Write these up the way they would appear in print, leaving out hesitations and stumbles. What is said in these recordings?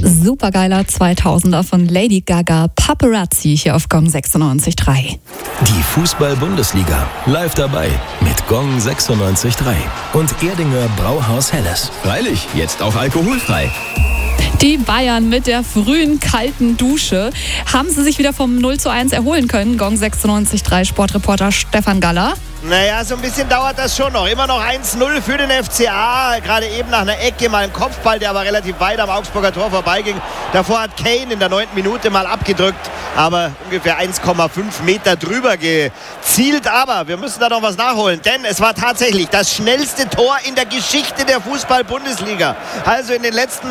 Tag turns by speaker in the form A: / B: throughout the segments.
A: Supergeiler 2000er von Lady Gaga, Paparazzi hier auf Gong 96.3.
B: Die Fußball-Bundesliga live dabei mit Gong 96.3 und Erdinger Brauhaus Helles. Freilich, jetzt auch alkoholfrei.
A: Die Bayern mit der frühen kalten Dusche. Haben sie sich wieder vom 0:1 erholen können? Gong 96.3 Sportreporter Stefan Galler.
C: Naja, so ein bisschen dauert das schon noch. Immer noch 1:0 für den FCA. Gerade eben nach einer Ecke mal ein Kopfball, der aber relativ weit am Augsburger Tor vorbeiging. Davor hat Kane in der 9. Minute mal abgedrückt, aber ungefähr 1,5 Meter drüber gezielt. Aber wir müssen da noch was nachholen, denn es war tatsächlich das schnellste Tor in der Geschichte der Fußball-Bundesliga. Also in den letzten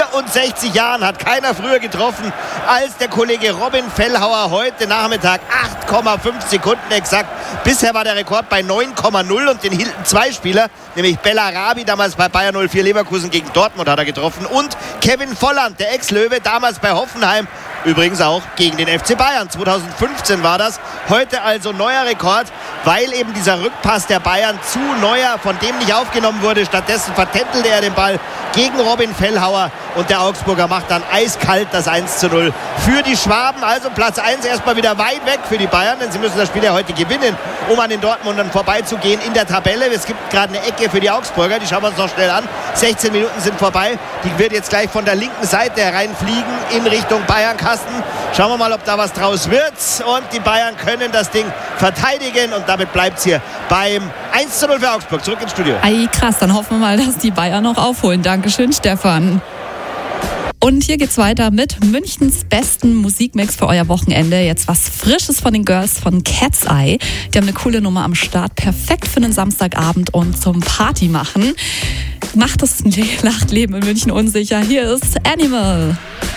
C: 64 Jahren hat keiner früher getroffen als der Kollege Robin Fellhauer heute Nachmittag. 8,5 Sekunden exakt. Bisher war der Rekord bei 9,0 und den hielten zwei Spieler, nämlich Bellarabi, damals bei Bayer 04 Leverkusen gegen Dortmund hat er getroffen, und Kevin Volland, der Ex-Löwe, damals bei Hoffenheim, übrigens auch gegen den FC Bayern. 2015 war das. Heute also neuer Rekord, weil eben dieser Rückpass der Bayern zu Neuer, von dem nicht aufgenommen wurde. Stattdessen vertändelte er den Ball gegen Robin Fellhauer und der Augsburger macht dann eiskalt das 1:0 für die Schwaben. Also Platz 1 erstmal wieder weit weg für die Bayern, denn sie müssen das Spiel ja heute gewinnen, um an den Dortmundern vorbeizugehen in der Tabelle. Es gibt gerade eine Ecke für die Augsburger, die schauen wir uns noch schnell an. 16 Minuten sind vorbei. Die wird jetzt gleich von der linken Seite hereinfliegen in Richtung Bayernkasten. Schauen wir mal, ob da was draus wird. Und die Bayern können das Ding verteidigen und damit bleibt es hier beim 1:0 für Augsburg. Zurück ins Studio.
A: Ei, krass, dann hoffen wir mal, dass die Bayern noch aufholen. Dankeschön, Stefan. Und hier geht's weiter mit Münchens besten Musikmix für euer Wochenende. Jetzt was Frisches von den Girls von Cat's Eye. Die haben eine coole Nummer am Start. Perfekt für einen Samstagabend und zum Party machen. Macht das Nachtleben in München unsicher. Hier ist Animal.